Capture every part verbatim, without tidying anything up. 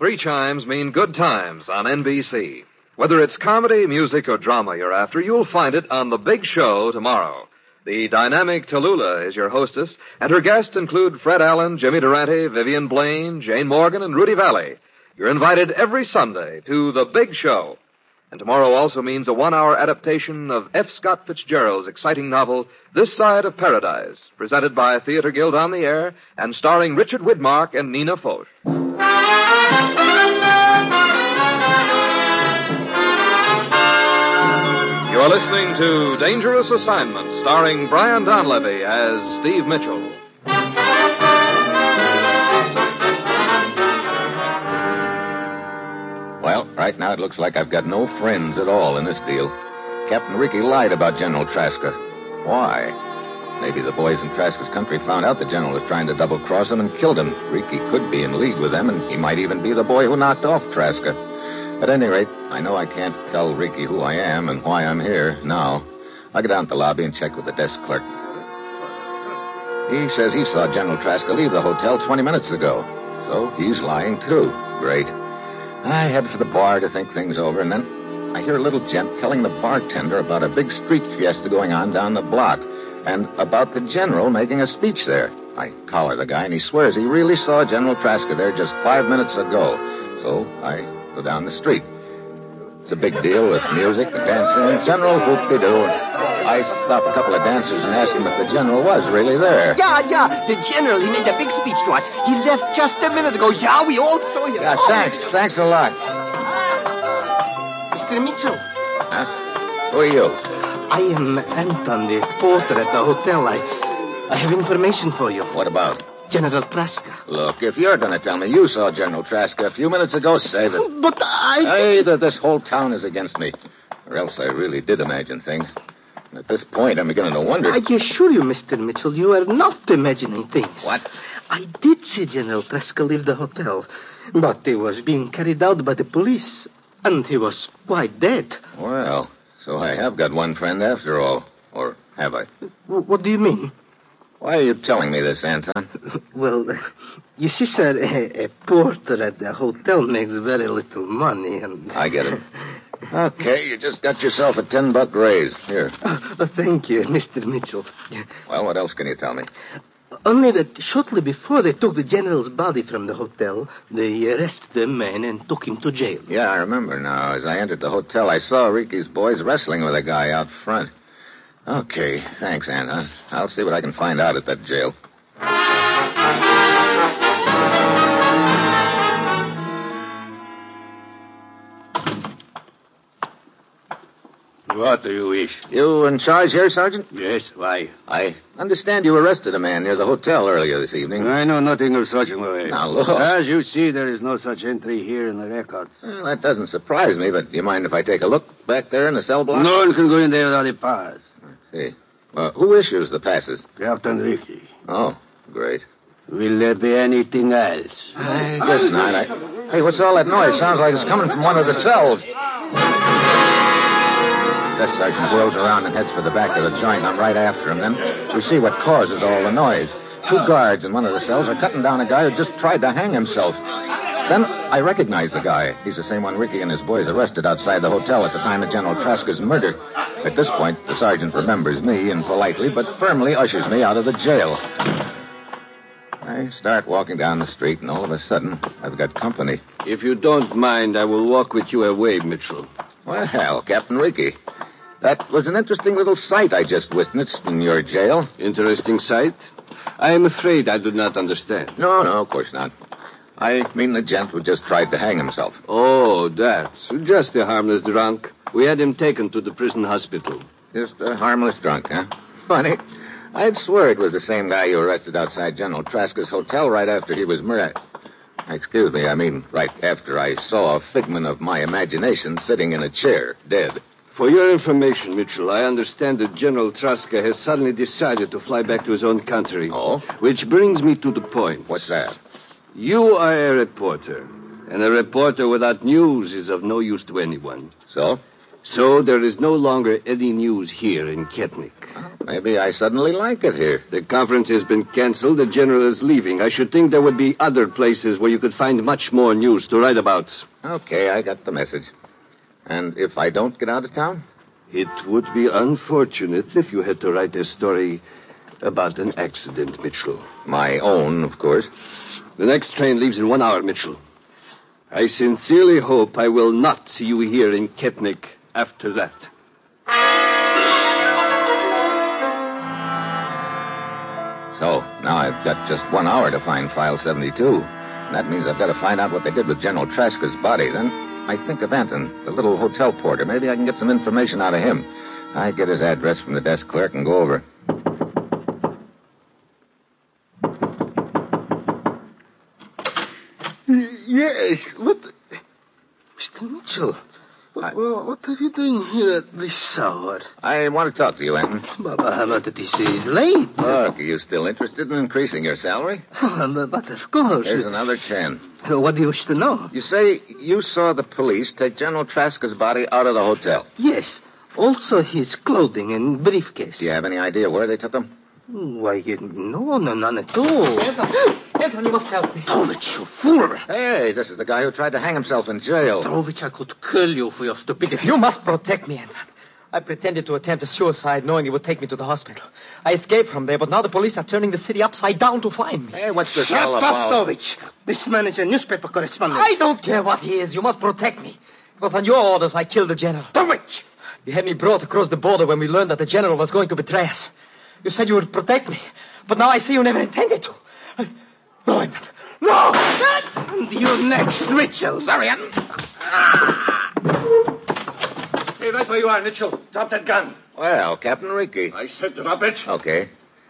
Three chimes mean good times on N B C. Whether it's comedy, music, or drama you're after, you'll find it on The Big Show tomorrow. The dynamic Tallulah is your hostess, and her guests include Fred Allen, Jimmy Durante, Vivian Blaine, Jane Morgan, and Rudy Valley. You're invited every Sunday to The Big Show. And tomorrow also means a one-hour adaptation of F. Scott Fitzgerald's exciting novel, This Side of Paradise, presented by Theater Guild on the Air and starring Richard Widmark and Nina Foch. You're listening to Dangerous Assignment, starring Brian Donlevy as Steve Mitchell. Well, right now it looks like I've got no friends at all in this deal. Captain Ricky lied about General Traska. Why? Maybe the boys in Traska's country found out the general was trying to double-cross him and killed him. Ricky could be in league with them, and he might even be the boy who knocked off Traska. At any rate, I know I can't tell Ricky who I am and why I'm here now. I'll get down to the lobby and check with the desk clerk. He says he saw General Traska leave the hotel twenty minutes ago. So he's lying, too. Great. I head for the bar to think things over, and then I hear a little gent telling the bartender about a big street fiesta going on down the block, and about the general making a speech there. I collar the guy, and he swears he really saw General Traska there just five minutes ago. So I go down the street. It's a big deal with music and dancing. General whoop-de-doo. I stopped a couple of dancers and asked them if the general was really there. Yeah, yeah. The general, he made a big speech to us. He left just a minute ago. Yeah, we all saw him. Yeah, oh. thanks. Thanks a lot. Mister Mitchell. Huh? Who are you? I am Anton, the porter at the hotel. I, I have information for you. What about? General Traska. Look, if you're going to tell me you saw General Traska a few minutes ago, save it. But I... Either this whole town is against me, or else I really did imagine things. At this point, I'm beginning to wonder... I assure you, Mister Mitchell, you are not imagining things. What? I did see General Traska leave the hotel, but he was being carried out by the police, and he was quite dead. Well... So I have got one friend after all. Or have I? What do you mean? Why are you telling me this, Anton? Well, you see, sir, a, a porter at the hotel makes very little money, and... I get it. Okay, you just got yourself a ten-buck raise. Here. Oh, thank you, Mister Mitchell. Well, what else can you tell me? Only that shortly before they took the general's body from the hotel, they arrested the man and took him to jail. Yeah, I remember now. As I entered the hotel, I saw Ricky's boys wrestling with a guy out front. Okay, thanks, Anna. I'll see what I can find out at that jail. What do you wish? You in charge here, Sergeant? Yes, why? I understand you arrested a man near the hotel earlier this evening. I know nothing of such a way. Now, look. As you see, there is no such entry here in the records. Well, that doesn't surprise me, but do you mind if I take a look back there in the cell block? No one can go in there without a pass. I see. Well, who issues the passes? Captain Ricky. Oh, great. Will there be anything else? I guess not. I... Hey, what's all that noise? Sounds like it's coming from one of the cells. Desk sergeant whirls around and heads for the back of the joint. I'm right after him. Then we see what causes all the noise. Two guards in one of the cells are cutting down a guy who just tried to hang himself. Then I recognize the guy. He's the same one Ricky and his boys arrested outside the hotel at the time of General Traska's murder. At this point, the sergeant remembers me and politely but firmly ushers me out of the jail. I start walking down the street, and all of a sudden, I've got company. If you don't mind, I will walk with you away, Mitchell. Well, Captain Ricky, that was an interesting little sight I just witnessed in your jail. Interesting sight? I am afraid I do not understand. No, no, of course not. I mean the gent who just tried to hang himself. Oh, that. Just a harmless drunk. We had him taken to the prison hospital. Just a harmless drunk, huh? Funny. I'd swear it was the same guy you arrested outside General Traska's hotel right after he was murdered. Excuse me, I mean right after I saw a figment of my imagination sitting in a chair, dead. For your information, Mitchell, I understand that General Traska has suddenly decided to fly back to his own country. Oh? Which brings me to the point. What's that? You are a reporter, and a reporter without news is of no use to anyone. So? So there is no longer any news here in Ketnik. Maybe I suddenly like it here. The conference has been canceled. The general is leaving. I should think there would be other places where you could find much more news to write about. Okay, I got the message. And if I don't get out of town? It would be unfortunate if you had to write a story about an accident, Mitchell. My own, of course. The next train leaves in one hour, Mitchell. I sincerely hope I will not see you here in Ketnik after that. So, now I've got just one hour to find File seventy-two. And that means I've got to find out what they did with General Traska's body. Then I think of Anton, the little hotel porter. Maybe I can get some information out of him. I get his address from the desk clerk and go over. Yes, what... Mister Mitchell, I... what are you doing here at this hour? I want to talk to you, Anton. But, but this is late. Look, are you still interested in increasing your salary? but, but of course. Here's another ten. What do you wish to know? You say you saw the police take General Traska's body out of the hotel. Yes. Also his clothing and briefcase. Do you have any idea where they took them? Why, no, no, none at all. Anton, Anton, you must help me. Tovich, you fool. Hey, this is the guy who tried to hang himself in jail. Tovich, I could kill you for your stupidity. You must protect me, Anton. I pretended to attempt a suicide knowing it would take me to the hospital. I escaped from there, but now the police are turning the city upside down to find me. Hey, what's this Shut all up, about? Tovich. This man is a newspaper correspondent. I don't care what he is. You must protect me. It was on your orders I killed the general. Tovich! You had me brought across the border when we learned that the general was going to betray us. You said you would protect me, but now I see you never intended to. I... No, Anton. No! And you next, Mitchell. Sorry, Anton. Stay right where you are, Mitchell. Drop that gun. Well, Captain Ricky. I said drop it. Okay.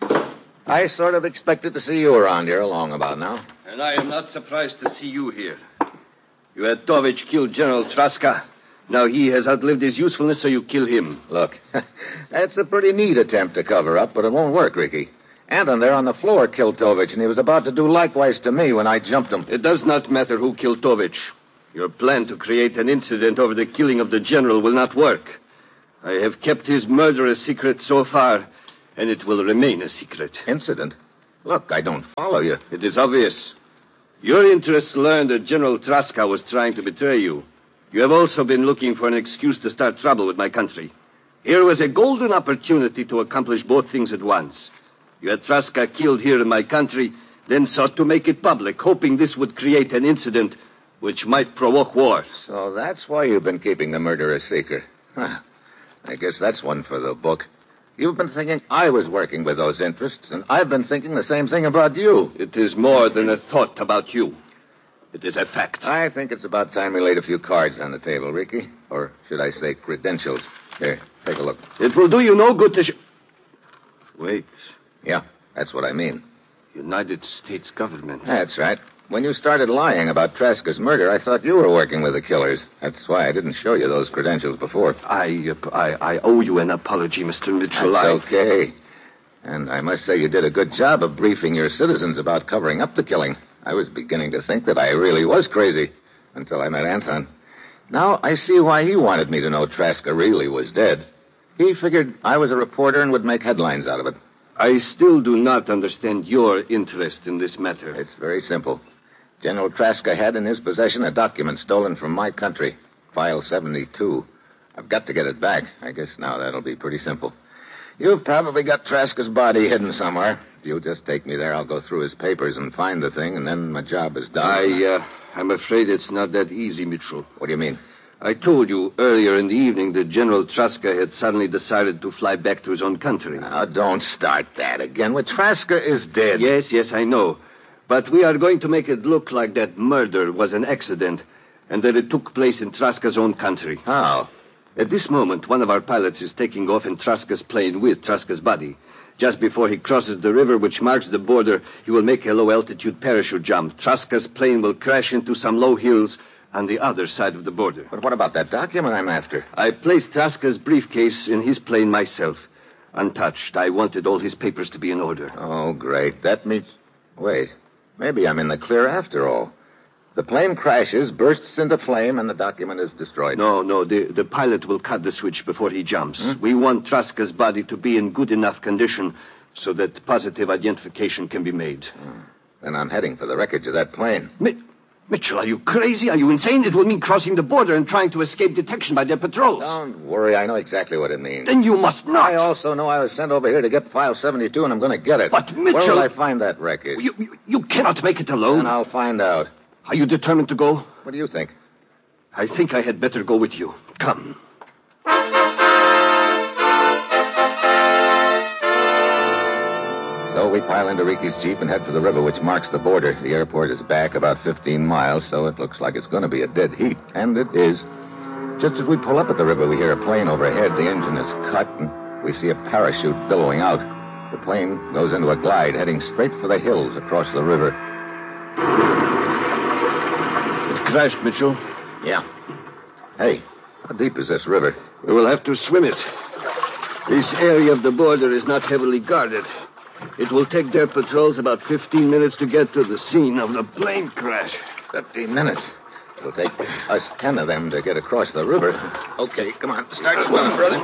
I sort of expected to see you around here long about now. And I am not surprised to see you here. You had Tovich kill General Traska. Now he has outlived his usefulness, so you kill him. Look, that's a pretty neat attempt to cover up, but it won't work, Ricky. Anton there on the floor killed Tovich, and he was about to do likewise to me when I jumped him. It does not matter who killed Tovich. Your plan to create an incident over the killing of the general will not work. I have kept his murder a secret so far, and it will remain a secret. Incident? Look, I don't follow you. It is obvious. Your interests learned that General Traska was trying to betray you. You have also been looking for an excuse to start trouble with my country. Here was a golden opportunity to accomplish both things at once. You had Traska killed here in my country, then sought to make it public, hoping this would create an incident which might provoke war. So that's why you've been keeping the murder a secret. Huh. I guess that's one for the book. You've been thinking I was working with those interests, and I've been thinking the same thing about you. It is more than a thought about you. It is a fact. I think it's about time we laid a few cards on the table, Ricky. Or should I say credentials. Here, take a look. It will do you no good to... Sh- Wait. Yeah, that's what I mean. United States government. That's right. When you started lying about Traska's murder, I thought you were working with the killers. That's why I didn't show you those credentials before. I, uh, I, I owe you an apology, Mister Mitchell. That's I... okay. And I must say you did a good job of briefing your citizens about covering up the killing. I was beginning to think that I really was crazy until I met Anton. Now I see why he wanted me to know Traska really was dead. He figured I was a reporter and would make headlines out of it. I still do not understand your interest in this matter. It's very simple. General Traska had in his possession a document stolen from my country, File seventy-two. I've got to get it back. I guess now that'll be pretty simple. You've probably got Traska's body hidden somewhere. If you'll just take me there, I'll go through his papers and find the thing, and then my job is done. I, uh, I'm afraid it's not that easy, Mitchell. What do you mean? I told you earlier in the evening that General Traska had suddenly decided to fly back to his own country. Now, don't start that again. Well, Traska is dead. Yes, yes, I know. But we are going to make it look like that murder was an accident and that it took place in Traska's own country. How? At this moment, one of our pilots is taking off in Traska's plane with Traska's body. Just before he crosses the river which marks the border, he will make a low-altitude parachute jump. Traska's plane will crash into some low hills on the other side of the border. But what about that document I'm after? I placed Traska's briefcase in his plane myself, untouched. I wanted all his papers to be in order. Oh, great. That means... Wait. Maybe I'm in the clear after all. The plane crashes, bursts into flame, and the document is destroyed. No, no, the, the pilot will cut the switch before he jumps. Hmm? We want Traska's body to be in good enough condition so that positive identification can be made. Hmm. Then I'm heading for the wreckage of that plane. Mi- Mitchell, are you crazy? Are you insane? It will mean crossing the border and trying to escape detection by their patrols. Don't worry, I know exactly what it means. Then you must not. I also know I was sent over here to get File seventy-two, and I'm going to get it. But, Mitchell... Where will I find that wreckage? You, you, you cannot make it alone. Then I'll find out. Are you determined to go? What do you think? I think I had better go with you. Come. So we pile into Riki's Jeep and head for the river, which marks the border. The airport is back about fifteen miles, so it looks like it's going to be a dead heat. And it is. Just as we pull up at the river, we hear a plane overhead. The engine is cut, and we see a parachute billowing out. The plane goes into a glide, heading straight for the hills across the river. It crashed, Mitchell. Yeah. Hey, how deep is this river? We will have to swim it. This area of the border is not heavily guarded. It will take their patrols about fifteen minutes to get to the scene of the plane crash. Fifteen minutes. It'll take us ten of them to get across the river. Okay, come on. Start swimming, brother.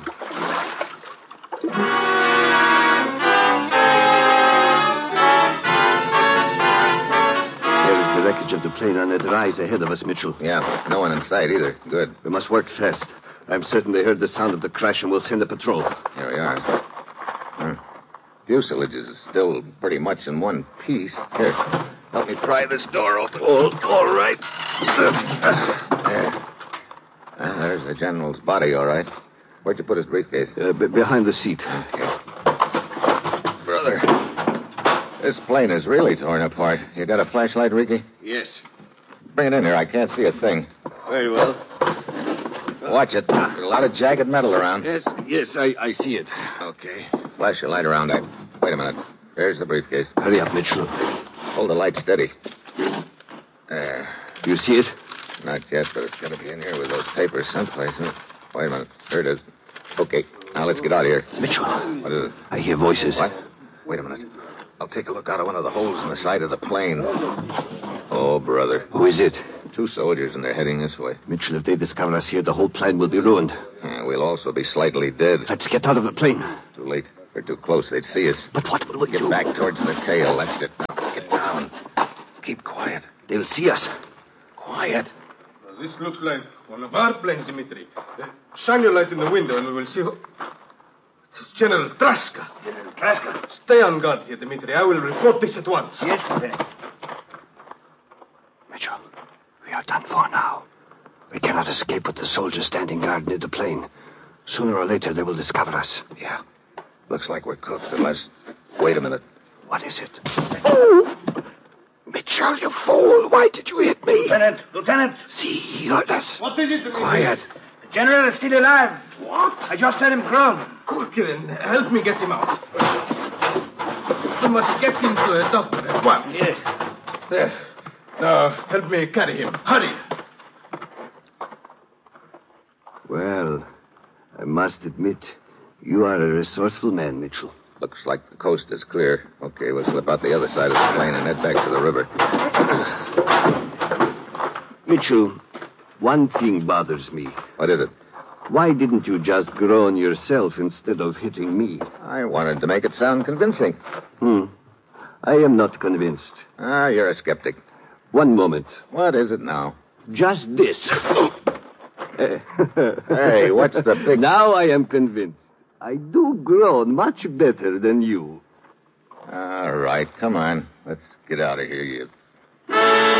There is the wreckage of the plane on that rise ahead of us, Mitchell. Yeah, no one in sight either. Good. We must work fast. I'm certain they heard the sound of the crash and will send a patrol. Here we are. Hmm. Fuselage is still pretty much in one piece. Here, help me pry this door open. All, all right. There. Ah, there's the general's body, all right. Where'd you put his briefcase? Uh, b- behind the seat. Okay. Brother, this plane is really torn apart. You got a flashlight, Riki? Yes. Bring it in here. I can't see a thing. Very well. Watch it. There's a lot of jagged metal around. Yes, yes, I, I see it. Okay. Flash your light around. I... Wait a minute. There's the briefcase. Hurry up, Mitchell. Hold the light steady. There. Do you see it? Not yet, but it's got to be in here with those papers someplace. Huh? Wait a minute. There it is. Okay. Now let's get out of here. Mitchell. What is it? I hear voices. What? Wait a minute. I'll take a look out of one of the holes in the side of the plane. Oh, brother. Who is it? Two soldiers, and they're heading this way. Mitchell, if they discover us here, the whole plan will be ruined. Yeah, we'll also be slightly dead. Let's get out of the plane. Too late. We're too close. They'd see us. But what will we Get do? back towards the tail. That's it. Now, get down. Keep quiet. They'll see us. Quiet. Well, this looks like one of our planes, Dimitri. Uh, shine your light in the window and we will see who... It's General Traska. General Traska. Stay on guard here, Dimitri. I will report this at once. Yes, Lieutenant. Mitchell, we are done for now. We cannot escape with the soldiers standing guard near the plane. Sooner or later, they will discover us. Yeah. Looks like we're cooked unless... Wait a minute. What is it? Oh! Mitchell, you fool! Why did you hit me? Lieutenant, Lieutenant. See, he heard us. What is it, Dimitri? Quiet. The general is still alive. What? I just heard him groan. Quick, help me get him out. We must get him to a doctor at once. Yes. There. Now, help me carry him. Hurry. Well, I must admit, you are a resourceful man, Mitchell. Looks like the coast is clear. Okay, we'll slip out the other side of the plane and head back to the river. Mitchell, one thing bothers me. What is it? Why didn't you just groan yourself instead of hitting me? I wanted to make it sound convincing. Hmm. I am not convinced. Ah, you're a skeptic. One moment. What is it now? Just this. Hey, what's the big... Now I am convinced. I do groan much better than you. All right, come on. Let's get out of here, you